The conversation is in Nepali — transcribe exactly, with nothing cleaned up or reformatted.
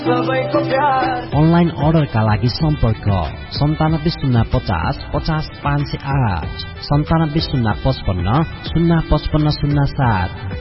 अनलाइन अर्डरका लागि सम्पर्क सन्तानब्बे शून्य पचास पचास पाँच सय आठ सन्तानब्बे शून्य पचपन्न शून्य पचपन्न शून्य सात।